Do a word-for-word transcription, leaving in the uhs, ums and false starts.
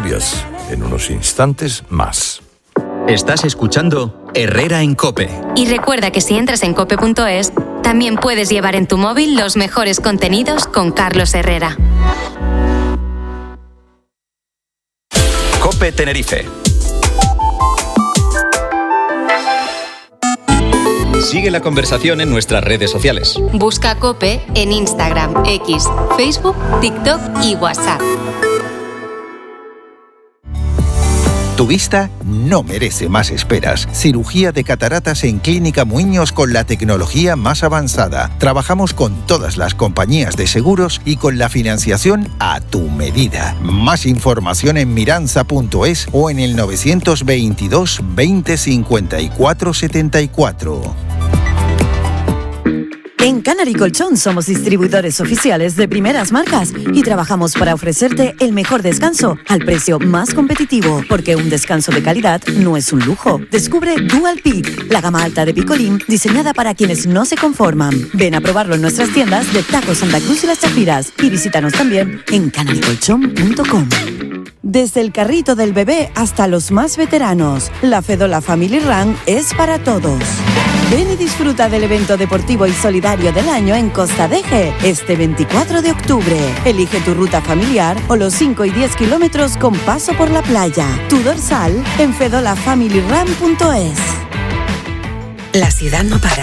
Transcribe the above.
amplias en unos instantes más. Estás escuchando Herrera en COPE. Y recuerda que si entras en cope punto es, también puedes llevar en tu móvil los mejores contenidos con Carlos Herrera. COPE Tenerife. Sigue la conversación en nuestras redes sociales. Busca COPE en Instagram, X, Facebook, TikTok y WhatsApp. Tu vista no merece más esperas. Cirugía de cataratas en Clínica Muiños con la tecnología más avanzada. Trabajamos con todas las compañías de seguros y con la financiación a tu medida. Más información en miranza punto es o en el novecientos veintidós veinte cincuenta y cuatro setenta y cuatro. En Canary Colchón somos distribuidores oficiales de primeras marcas y trabajamos para ofrecerte el mejor descanso al precio más competitivo, porque un descanso de calidad no es un lujo. Descubre Dual Peak, la gama alta de picolín diseñada para quienes no se conforman. Ven a probarlo en nuestras tiendas de Taco Santa Cruz y Las Chafiras y visítanos también en canary colchón punto com. Desde el carrito del bebé hasta los más veteranos, la Fedola Family Run es para todos. Ven y disfruta del evento deportivo y solidario del año en Costa Deje este veinticuatro de octubre. Elige tu ruta familiar o los cinco y diez kilómetros con paso por la playa. Tu dorsal en fedola family run punto es. La ciudad no para.